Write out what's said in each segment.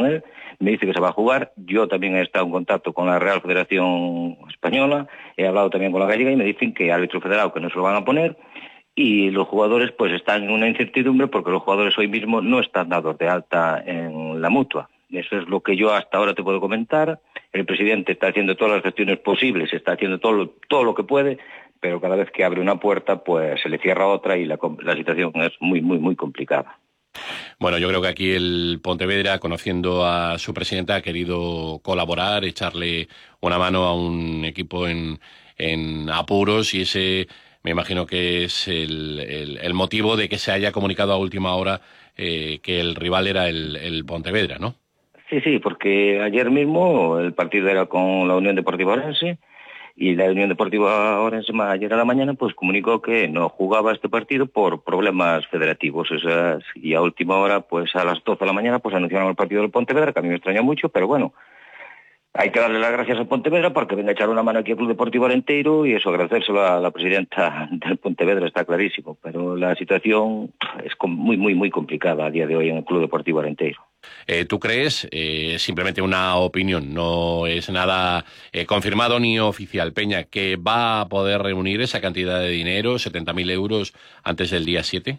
con él, me dice que se va a jugar. Yo también he estado en contacto con la Real Federación Española, he hablado también con la gallega y me dicen que árbitro federado que no se lo van a poner, y los jugadores pues están en una incertidumbre porque los jugadores hoy mismo no están dados de alta en la mutua. Eso es lo que yo hasta ahora te puedo comentar. El presidente está haciendo todas las gestiones posibles, está haciendo todo lo que puede, pero cada vez que abre una puerta pues se le cierra otra y la situación es muy, muy, muy complicada. Bueno, yo creo que aquí el Pontevedra, conociendo a su presidenta, ha querido colaborar, echarle una mano a un equipo en apuros, y ese me imagino que es el motivo de que se haya comunicado a última hora que el rival era el Pontevedra, ¿no? Sí, porque ayer mismo el partido era con la Unión Deportiva Orense, y la Unión Deportiva Orense ayer a la mañana pues comunicó que no jugaba este partido por problemas federativos. Y a última hora, pues a las 12 de la mañana, pues anunciaron el partido del Pontevedra, que a mí me extraña mucho, pero bueno, hay que darle las gracias al Pontevedra porque venga a echar una mano aquí al Club Deportivo Arenteiro, y eso agradecérselo a la presidenta del Pontevedra, está clarísimo, pero la situación es muy, muy, muy complicada a día de hoy en el Club Deportivo Arenteiro. ¿Tú crees, simplemente una opinión, no es nada confirmado ni oficial, Peña, que va a poder reunir esa cantidad de dinero, 70.000 euros, antes del día 7?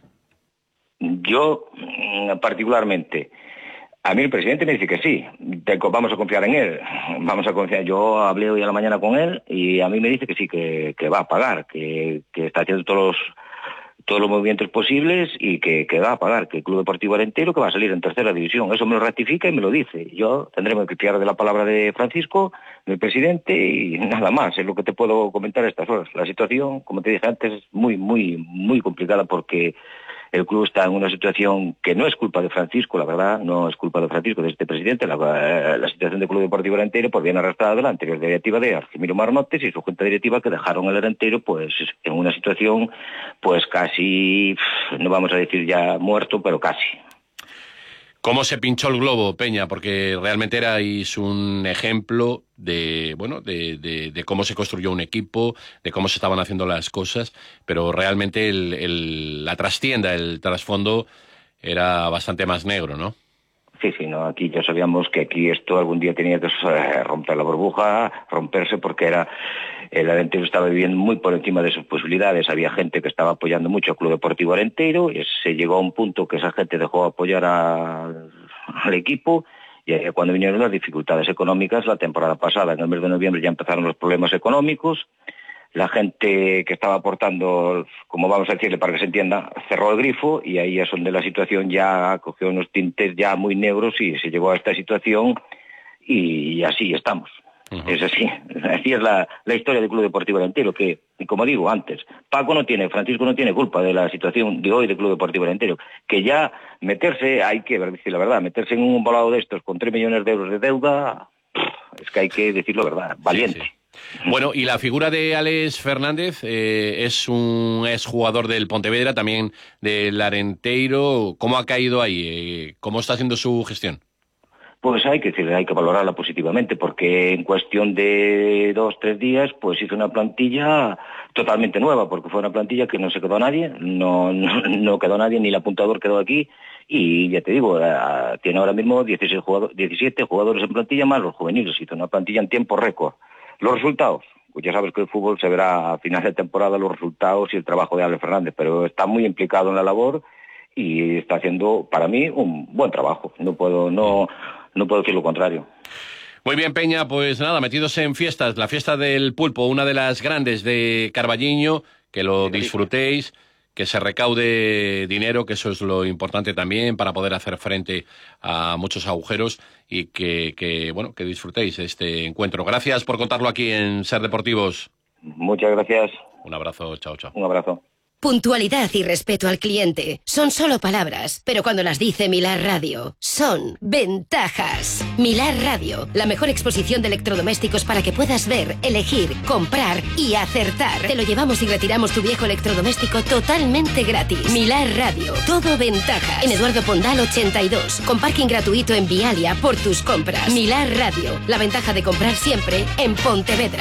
Yo, particularmente, a mí el presidente me dice que sí, vamos a confiar en él, vamos a confiar. Yo hablé hoy a la mañana con él y a mí me dice que sí, que va a pagar, que está haciendo todos los movimientos posibles y que va a pagar, que el Club Deportivo Arenteiro que va a salir en tercera división. Eso me lo ratifica y me lo dice. Yo tendremos que fiar de la palabra de Francisco, del presidente, y nada más. Es lo que te puedo comentar a estas horas. La situación, como te dije antes, es muy, muy, muy complicada porque el club está en una situación que no es culpa de Francisco, la verdad, no es culpa de Francisco, de este presidente. La situación del Club Deportivo Arenteiro pues viene arrastrada de la anterior directiva de Argimiro Marmotes y su junta directiva, que dejaron el Arenteiro pues en una situación pues casi, no vamos a decir ya muerto, pero casi. ¿Cómo se pinchó el globo, Peña? Porque realmente erais un ejemplo de cómo se construyó un equipo, de cómo se estaban haciendo las cosas, pero realmente la trastienda, el trasfondo era bastante más negro, ¿no? Sí, no, aquí ya sabíamos que aquí esto algún día tenía que romper la burbuja, romperse, porque el Arenteiro estaba viviendo muy por encima de sus posibilidades. Había gente que estaba apoyando mucho al Club Deportivo Arenteiro y se llegó a un punto que esa gente dejó de apoyar al equipo, y cuando vinieron las dificultades económicas la temporada pasada, en el mes de noviembre ya empezaron los problemas económicos. La gente que estaba aportando, como vamos a decirle para que se entienda, cerró el grifo, y ahí es donde la situación ya cogió unos tintes ya muy negros y se llegó a esta situación, y así estamos. Uh-huh. Es así es la historia del Club Deportivo Arenteiro, que, como digo antes, Francisco no tiene culpa de la situación de hoy del Club Deportivo Arenteiro, que ya meterse, hay que decir la verdad, meterse en un volado de estos con 3 millones de euros de deuda, es que hay que decirlo verdad, valiente. Sí. Bueno, y la figura de Alex Fernández es un exjugador del Pontevedra, también del Arenteiro. ¿Cómo ha caído ahí? ¿Cómo está haciendo su gestión? Pues hay que valorarla positivamente, porque en cuestión de 2-3 días pues hizo una plantilla totalmente nueva, porque fue una plantilla que no se quedó nadie, no quedó nadie, ni el apuntador quedó aquí, y ya te digo, tiene ahora mismo 17 jugadores en plantilla más los juveniles. Hizo una plantilla en tiempo récord. Los resultados, pues ya sabes que el fútbol se verá a final de temporada, los resultados y el trabajo de Alex Fernández, pero está muy implicado en la labor y está haciendo, para mí, un buen trabajo. No puedo decir lo contrario. Muy bien, Peña, pues nada, metidos en fiestas, la fiesta del pulpo, una de las grandes de Carballiño, que lo disfrutéis, que se recaude dinero, que eso es lo importante también para poder hacer frente a muchos agujeros, y que disfrutéis este encuentro. Gracias por contarlo aquí en Ser Deportivos. Muchas gracias. Un abrazo, chao. Un abrazo. Puntualidad y respeto al cliente son solo palabras, pero cuando las dice Milar Radio, son ventajas. Milar Radio, la mejor exposición de electrodomésticos para que puedas ver, elegir, comprar y acertar. Te lo llevamos y retiramos tu viejo electrodoméstico totalmente gratis. Milar Radio, todo ventajas. En Eduardo Pondal 82, con parking gratuito en Vialia por tus compras. Milar Radio, la ventaja de comprar siempre en Pontevedra.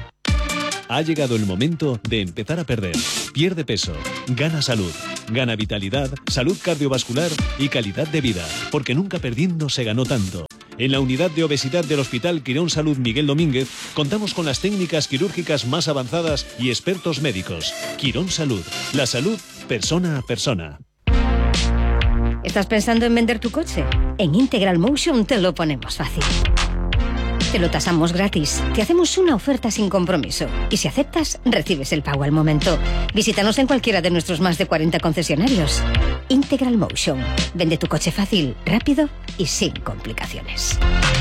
Ha llegado el momento de empezar a perder. Pierde peso, gana salud, gana vitalidad, salud cardiovascular y calidad de vida, porque nunca perdiendo se ganó tanto. En la unidad de obesidad del Hospital Quirón Salud Miguel Domínguez contamos con las técnicas quirúrgicas más avanzadas y expertos médicos. Quirón Salud, la salud persona a persona. ¿Estás pensando en vender tu coche? En Integral Motion te lo ponemos fácil. Te lo tasamos gratis, te hacemos una oferta sin compromiso y si aceptas, recibes el pago al momento. Visítanos en cualquiera de nuestros más de 40 concesionarios. Integral Motion. Vende tu coche fácil, rápido y sin complicaciones.